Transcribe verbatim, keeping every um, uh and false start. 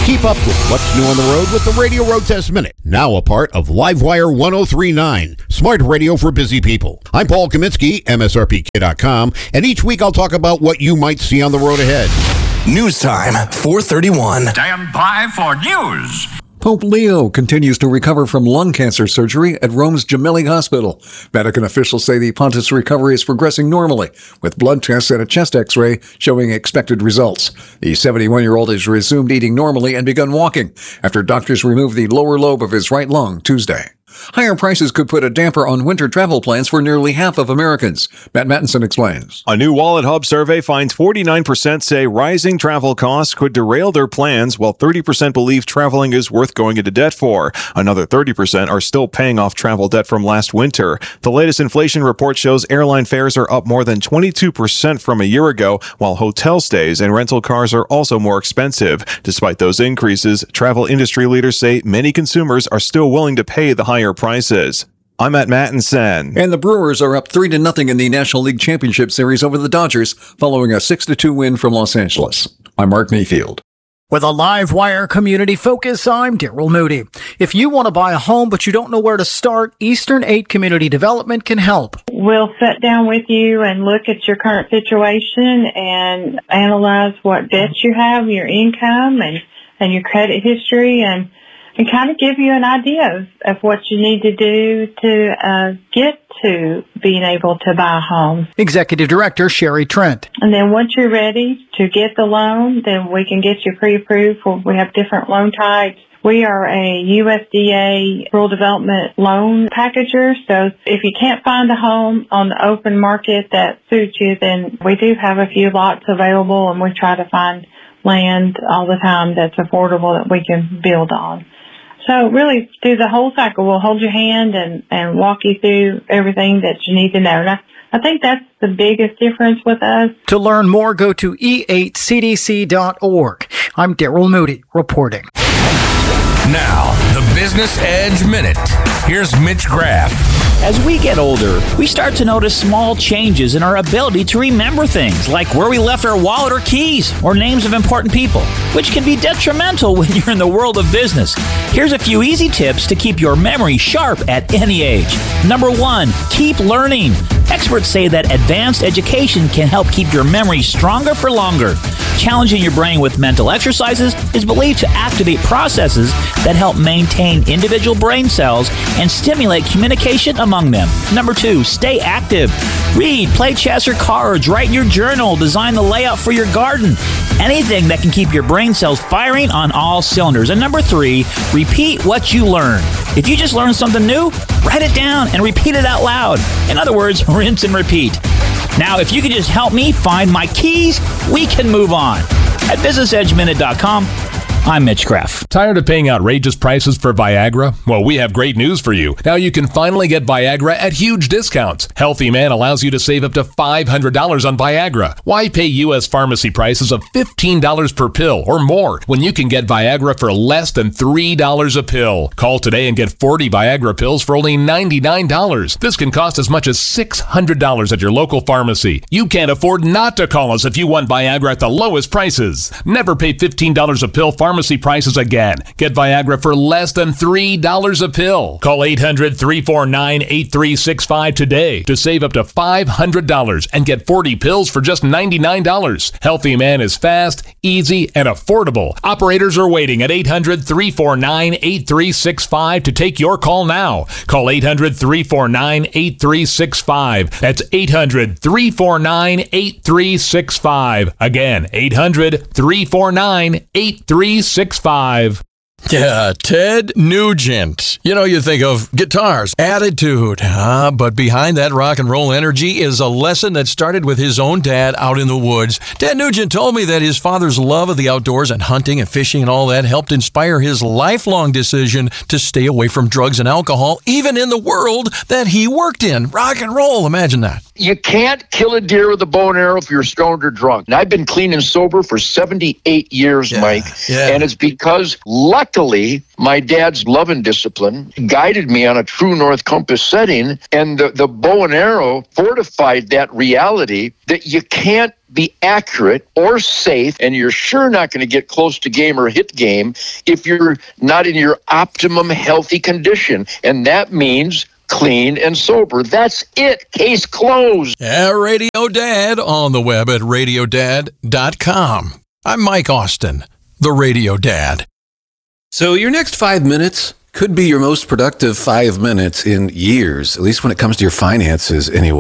Keep up with what's new on the road with the Radio Road Test Minute. Now a part of Livewire one oh three point nine, smart radio for busy people. I'm Paul Kaminsky, M S R P K dot com, and each week I'll talk about what you might see on the road ahead. News time, four thirty-one. Stand by for news. Pope Leo continues to recover from lung cancer surgery at Rome's Gemelli Hospital. Vatican officials say the pontiff's recovery is progressing normally, with blood tests and a chest x-ray showing expected results. The seventy-one-year-old has resumed eating normally and begun walking after doctors removed the lower lobe of his right lung Tuesday. Higher prices could put a damper on winter travel plans for nearly half of Americans. Matt Mattinson explains. A new Wallet Hub survey finds forty-nine percent say rising travel costs could derail their plans, while thirty percent believe traveling is worth going into debt for. Another thirty percent are still paying off travel debt from last winter. The latest inflation report shows airline fares are up more than twenty-two percent from a year ago, while hotel stays and rental cars are also more expensive. Despite those increases, travel industry leaders say many consumers are still willing to pay the higher prices. I'm at Mattinson. And the Brewers are up three to nothing in the National League Championship Series over the Dodgers, following a six to two win from Los Angeles. I'm Mark Mayfield. With a Livewire community focus, I'm Daryl Moody. If you want to buy a home but you don't know where to start, Eastern eight Community Development can help. We'll sit down with you and look at your current situation and analyze what debts you have, your income, and, and your credit history, and and kind of give you an idea of, of what you need to do to uh, get to being able to buy a home. Executive Director Sherry Trent. And then once you're ready to get the loan, then we can get you pre-approved. For, we have different loan types. We are a U S D A rural development loan packager, so if you can't find a home on the open market that suits you, then we do have a few lots available, and we try to find land all the time that's affordable that we can build on. So really, through the whole cycle, we'll hold your hand and, and walk you through everything that you need to know. And I, I think that's the biggest difference with us. To learn more, go to e eight c d c dot org. I'm Daryl Moody reporting. Now, the Business Edge Minute. Here's Mitch Graff. As we get older, we start to notice small changes in our ability to remember things, like where we left our wallet or keys, or names of important people, which can be detrimental when you're in the world of business. Here's a few easy tips to keep your memory sharp at any age. Number one, keep learning. Experts say that advanced education can help keep your memory stronger for longer. Challenging your brain with mental exercises is believed to activate processes that help maintain individual brain cells and stimulate communication among them. Number two, stay active. Read, play chess or cards, write in your journal, design the layout for your garden. Anything that can keep your brain cells firing on all cylinders. And number three, repeat what you learn. If you just learned something new, write it down and repeat it out loud. In other words, rinse and repeat. Now, if you could just help me find my keys, we can move on. At business edge minute dot com, I'm Mitch Graff. Tired of paying outrageous prices for Viagra? Well, we have great news for you. Now you can finally get Viagra at huge discounts. Healthy Man allows you to save up to five hundred dollars on Viagra. Why pay U S pharmacy prices of fifteen dollars per pill or more when you can get Viagra for less than three dollars a pill? Call today and get forty Viagra pills for only ninety-nine dollars. This can cost as much as six hundred dollars at your local pharmacy. You can't afford not to call us if you want Viagra at the lowest prices. Never pay fifteen dollars a pill pharmacy prices again. Get Viagra for less than three dollars a pill. Call eight hundred, three four nine, eight three six five today to save up to five hundred dollars and get forty pills for just ninety-nine dollars. Healthy Man is fast, easy, and affordable. Operators are waiting at eight hundred, three four nine, eight three six five to take your call now. Call eight hundred, three four nine, eight three six five. That's eight hundred, three four nine, eight three six five. Again, eight hundred, three four nine, eight three six five. Yeah, Ted Nugent. You know, you think of guitars, attitude, ah, but behind that rock and roll energy is a lesson that started with his own dad out in the woods. Ted Nugent told me that his father's love of the outdoors and hunting and fishing and all that helped inspire his lifelong decision to stay away from drugs and alcohol, even in the world that he worked in. Rock and roll, imagine that. You can't kill a deer with a bow and arrow if you're stoned or drunk. And I've been clean and sober for seventy-eight years, yeah, Mike. Yeah. And it's because, luckily, my dad's love and discipline guided me on a true north compass setting. And the, the bow and arrow fortified that reality that you can't be accurate or safe, and you're sure not going to get close to game or hit game if you're not in your optimum healthy condition. And that means clean and sober. That's it. Case closed. Yeah, Radio Dad on the web at radio dad dot com. I'm Mike Austin, the Radio Dad. So your next five minutes could be your most productive five minutes in years, at least when it comes to your finances anyway.